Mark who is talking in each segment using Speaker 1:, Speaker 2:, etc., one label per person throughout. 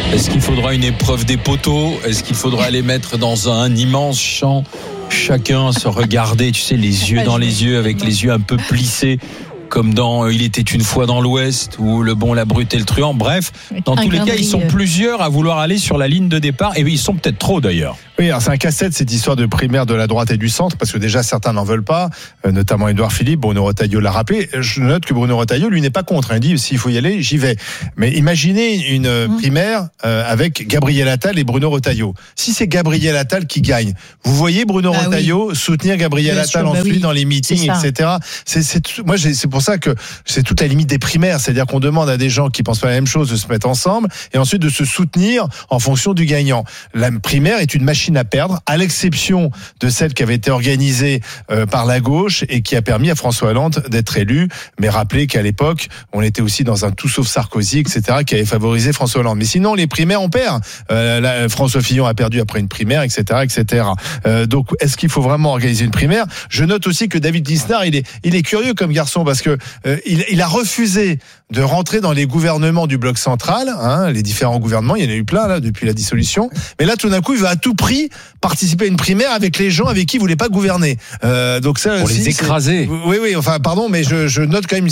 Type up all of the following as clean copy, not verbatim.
Speaker 1: Est-ce qu'il faudra une épreuve des poteaux ? Est-ce qu'il faudra les mettre dans un immense champ ? Chacun se regarder, tu sais, les yeux dans les yeux, avec les yeux un peu plissés, comme dans Il était une fois dans l'Ouest, ou Le bon, la brute et le truand. Bref, dans tous les cas, ils sont plusieurs à vouloir aller sur la ligne de départ, et ils sont peut-être trop d'ailleurs.
Speaker 2: Oui, alors c'est un casse-tête cette histoire de primaire de la droite et du centre, parce que déjà certains n'en veulent pas, notamment Édouard Philippe. Bruno Retailleau l'a rappelé. Je note que Bruno Retailleau, lui, n'est pas contre. Il dit s'il faut y aller, j'y vais. Mais imaginez une primaire avec Gabriel Attal et Bruno Retailleau. Si c'est Gabriel Attal qui gagne, vous voyez Bruno Retailleau soutenir Gabriel Attal ensuite dans les meetings, etc. Moi, c'est pour ça que c'est toute la limite des primaires, c'est-à-dire qu'on demande à des gens qui pensent pas la même chose de se mettre ensemble et ensuite de se soutenir en fonction du gagnant. La primaire est une machine à perdre, à l'exception de celle qui avait été organisée par la gauche et qui a permis à François Hollande d'être élu. Mais rappelez qu'à l'époque, on était aussi dans un tout sauf Sarkozy, etc., qui avait favorisé François Hollande. Mais sinon, les primaires, on perd. François Fillon a perdu après une primaire, etc., etc. Donc, est-ce qu'il faut vraiment organiser une primaire ? Je note aussi que David Lisnard, il est curieux comme garçon parce que il a refusé de rentrer dans les gouvernements du bloc central, les différents gouvernements, il y en a eu plein là depuis la dissolution. Mais là, tout d'un coup, il veut à tout prix participer à une primaire avec les gens avec qui il voulait pas gouverner. Donc ça,
Speaker 1: pour les écraser.
Speaker 2: Oui. Enfin, pardon, mais je note quand même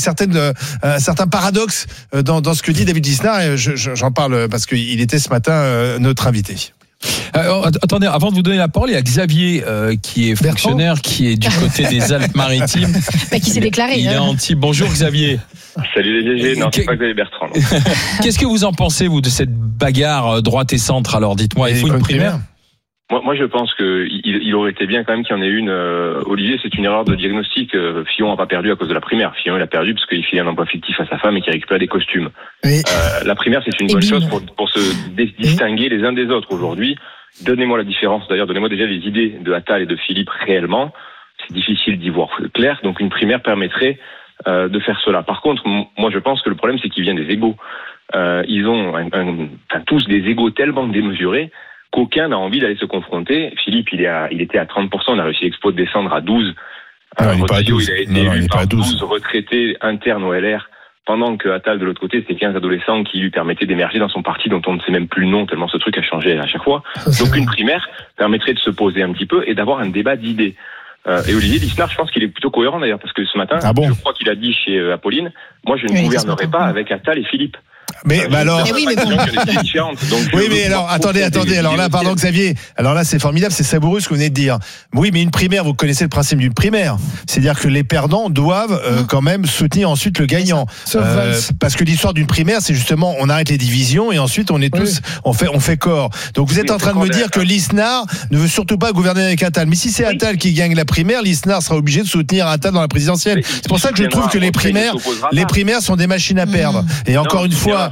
Speaker 2: un certain paradoxe dans ce que dit David Lisnard. Et j'en parle parce qu'il était ce matin notre invité.
Speaker 1: Attendez, avant de vous donner la parole, il y a Xavier qui est fonctionnaire, qui est du côté des Alpes-Maritimes.
Speaker 3: Qui s'est déclaré.
Speaker 1: Il est anti. Bonjour Xavier.
Speaker 4: Salut les GG, non, c'est pas Xavier Bertrand.
Speaker 1: Qu'est-ce que vous en pensez, vous, de cette bagarre droite et centre ? Alors dites-moi, il faut une primaire ?
Speaker 4: Moi, je pense qu'il aurait été bien quand même qu'il y en ait une. Olivier, c'est une erreur de diagnostic. Fillon n'a pas perdu à cause de la primaire. Fillon, il a perdu parce qu'il filait un emploi fictif à sa femme et qu'il récupère des costumes. Oui. La primaire, c'est une bonne chose pour se distinguer les uns des autres aujourd'hui. Donnez-moi la différence. D'ailleurs, donnez-moi déjà les idées de Attal et de Philippe réellement. C'est difficile d'y voir clair. Donc, une primaire permettrait de faire cela. Par contre, moi, je pense que le problème, c'est qu'il vient des égos. Ils ont tous des égos tellement démesurés qu'aucun n'a envie d'aller se confronter. Philippe, il était à 30%, on a réussi l'expo de descendre à 12%.
Speaker 2: Il n'est pas à 12%.
Speaker 4: Il a été élu par 12 retraités internes au LR, pendant que Attal, de l'autre côté, c'était 15 adolescents qui lui permettaient d'émerger dans son parti dont on ne sait même plus le nom, tellement ce truc a changé à chaque fois. Donc une primaire permettrait de se poser un petit peu et d'avoir un débat d'idées. Et Olivier Lisnard, je pense qu'il est plutôt cohérent d'ailleurs, parce que ce matin, je crois qu'il a dit chez Apolline, moi je ne gouvernerai pas avec Attal et Philippe.
Speaker 2: Mais alors.
Speaker 3: Oui, mais bon.
Speaker 2: Oui, mais alors, attendez. Alors là, pardon, Xavier. Alors là, c'est formidable, c'est savoureux ce que vous venez de dire. Oui, mais une primaire, vous connaissez le principe d'une primaire. C'est-à-dire que les perdants doivent quand même soutenir ensuite le gagnant. Parce que l'histoire d'une primaire, c'est justement, on arrête les divisions et ensuite on est tous, on fait corps. Donc vous êtes en train de me dire que Lisnard ne veut surtout pas gouverner avec Attal. Mais si c'est Attal qui gagne la primaire, Lisnard sera obligé de soutenir Attal dans la présidentielle. C'est pour ça que je trouve que les primaires sont des machines à perdre. Et encore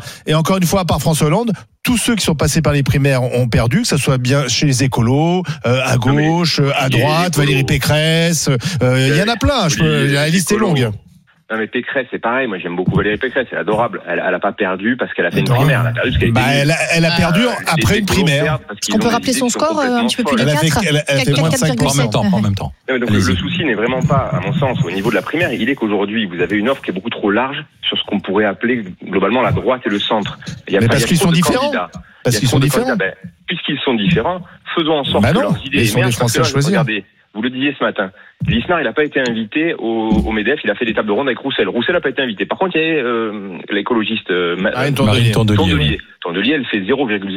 Speaker 2: une fois, par François Hollande, tous ceux qui sont passés par les primaires ont perdu, que ça soit bien chez les écolos, à gauche, à droite, Valérie Pécresse, il y en a plein, la liste est longue.
Speaker 4: Non mais Pécresse, c'est pareil, moi j'aime beaucoup Valérie Pécresse, c'est adorable. Elle a pas perdu parce qu'elle a fait une primaire, elle a perdu parce qu'elle
Speaker 2: elle a perdu après une primaire.
Speaker 3: Est-ce qu'on peut rappeler son score un petit peu plus de 4 ?
Speaker 2: Elle a fait moins de 5
Speaker 1: en même temps.
Speaker 4: Donc le souci n'est vraiment pas, à mon sens, au niveau de la primaire, il est qu'aujourd'hui vous avez une offre qui est beaucoup trop large sur ce qu'on pourrait appeler globalement la droite et le centre.
Speaker 2: Mais parce qu'ils sont différents. Parce qu'ils sont différents.
Speaker 4: Puisqu'ils sont différents, faisons en sorte que leurs idées émergent. Regardez, vous le disiez ce matin, Lisnard, il n'a pas été invité au MEDEF, il a fait des tables rondes avec Roussel. Roussel n'a pas été invité. Par contre, il y a l'écologiste
Speaker 1: Marine
Speaker 4: Tondelier. Tondelier, elle fait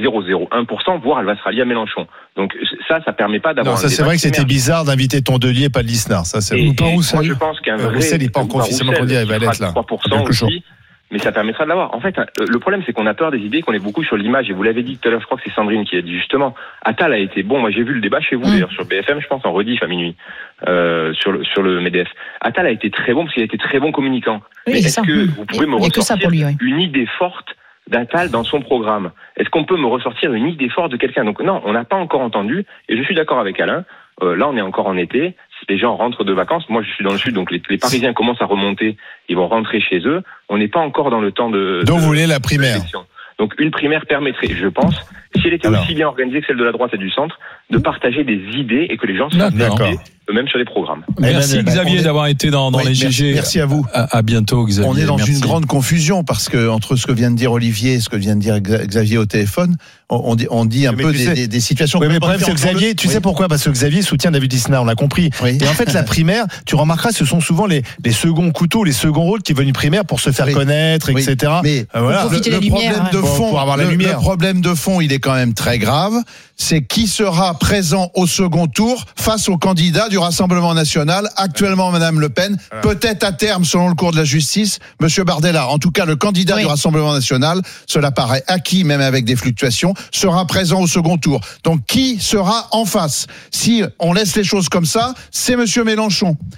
Speaker 4: 0,001%, voire elle va se rallier à Mélenchon. Donc ça permet pas d'avoir.
Speaker 2: Non, ça c'est vrai que c'était bizarre d'inviter Tondelier, pas de Lisnard. Ça c'est.
Speaker 4: Pas Roussel. Moi je pense qu'un vrai.
Speaker 2: Roussel n'est pas encore officiellement candidat, il va l'être là.
Speaker 4: 3% aussi. Mais ça permettra de l'avoir. En fait, le problème, c'est qu'on a peur des idées, qu'on est beaucoup sur l'image. Et vous l'avez dit tout à l'heure, je crois que c'est Sandrine qui a dit justement, Attal a été bon. Moi, j'ai vu le débat chez vous, d'ailleurs, sur BFM, je pense, en rediff à minuit, sur le MEDEF. Attal a été très bon parce qu'il a été très bon communicant. Mais est-ce que vous pouvez me ressortir une idée forte d'Attal dans son programme? Est-ce qu'on peut me ressortir une idée forte de quelqu'un? Donc non, on n'a pas encore entendu. Et je suis d'accord avec Alain. Là, on est encore en été. Les gens rentrent de vacances. Moi, je suis dans le sud, donc les Parisiens commencent à remonter. Ils vont rentrer chez eux. On n'est pas encore dans le temps de.
Speaker 2: Donc, vous voulez la primaire.
Speaker 4: Donc, une primaire permettrait, je pense, si elle était aussi bien organisée que celle de la droite et du centre, de partager des idées et que les gens soient eux-mêmes sur les programmes.
Speaker 1: Merci Xavier d'avoir été dans les GG.
Speaker 5: Merci à vous.
Speaker 1: À bientôt Xavier.
Speaker 5: On est dans une grande confusion parce que entre ce que vient de dire Olivier et ce que vient de dire Xavier au téléphone, on dit un peu des situations.
Speaker 2: Oui, mais le problème c'est que Xavier, tu sais pourquoi ? Parce que Xavier soutient David Lisnard, on l'a compris.
Speaker 5: Oui.
Speaker 2: Et en fait, la primaire, tu remarqueras, ce sont souvent les seconds couteaux, les seconds rôles qui veulent une primaire pour se faire connaître, etc.
Speaker 5: Mais
Speaker 2: voilà.
Speaker 5: le problème de fond, pour avoir la lumière. Le problème de fond, il est quand même très grave. C'est qui sera présent au second tour face au candidat du Rassemblement national, actuellement Madame Le Pen, peut-être à terme, selon le cours de la justice, Monsieur Bardella. En tout cas, le candidat du Rassemblement national, cela paraît acquis, même avec des fluctuations, sera présent au second tour. Donc, qui sera en face ? Si on laisse les choses comme ça, c'est Monsieur Mélenchon.